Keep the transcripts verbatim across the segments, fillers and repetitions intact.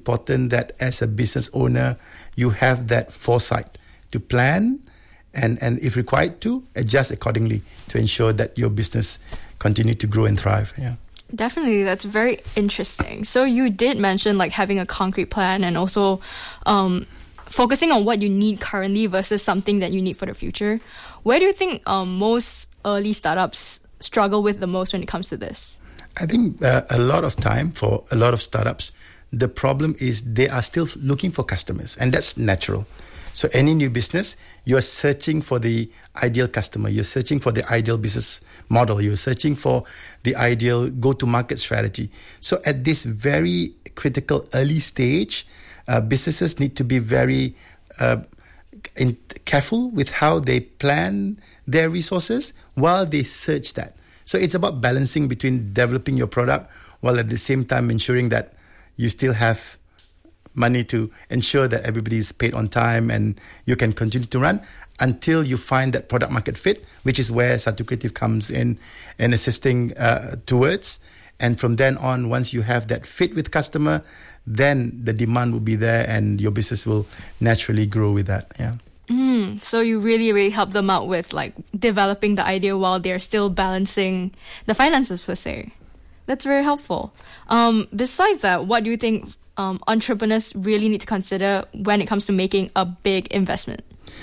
important that as a business owner, you have that foresight to plan and, and if required to, adjust accordingly to ensure that your business continue to grow and thrive. Yeah. Definitely, that's very interesting. So you did mention like having a concrete plan and also um, focusing on what you need currently versus something that you need for the future. Where do you think um, most early startups struggle with the most when it comes to this? I think uh, a lot of time for a lot of startups, the problem is they are still looking for customers, and that's natural. So any new business, you're searching for the ideal customer. You're searching for the ideal business model. You're searching for the ideal go-to-market strategy. So at this very critical early stage, uh, businesses need to be very uh, in, careful with how they plan their resources while they search that. So it's about balancing between developing your product while at the same time ensuring that you still have money to ensure that everybody is paid on time and you can continue to run until you find that product market fit, which is where Satu Creative comes in and assisting uh, towards. And from then on, once you have that fit with customer, then the demand will be there and your business will naturally grow with that. Yeah. Mm, so you really, really help them out with like developing the idea while they're still balancing the finances per se. That's very helpful. Um, besides that, what do you think um, entrepreneurs really need to consider when it comes to making a big investment?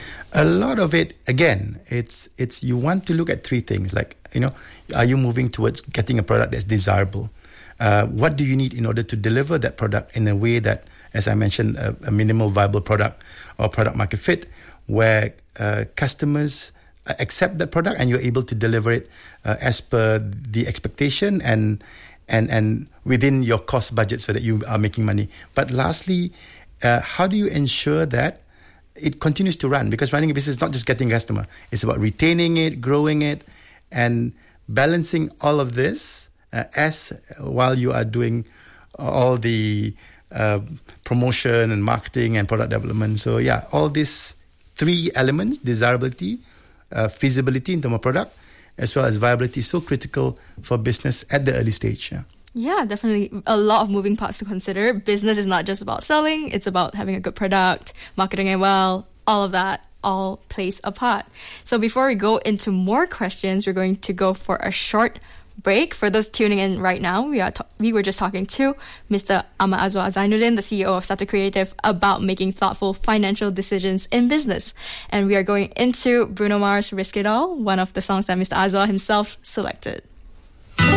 A lot of it, again, it's it's you want to look at three things. Like, you know, are you moving towards getting a product that's desirable? Uh, what do you need in order to deliver that product in a way that, as I mentioned, a, a minimal viable product or product market fit, where uh, customers accept that product and you're able to deliver it uh, as per the expectation and and and within your cost budget so that you are making money. But lastly, uh, how do you ensure that it continues to run? Because running a business is not just getting a customer. It's about retaining it, growing it, and balancing all of this uh, as while you are doing all the uh, promotion and marketing and product development. So yeah, all these three elements, desirability, uh, feasibility in terms of product, as well as viability, is so critical for business at the early stage. Yeah. Yeah, definitely a lot of moving parts to consider. Business is not just about selling, it's about having a good product, marketing it well, all of that all plays a part. So before we go into more questions, we're going to go for a short break. For those tuning in right now, we are ta- we were just talking to Mister Ahmad Azwar Zainuddin, the C E O of Satu Creative, about making thoughtful financial decisions in business. And we are going into Bruno Mars' Risk It All, one of the songs that Mister Azwar himself selected.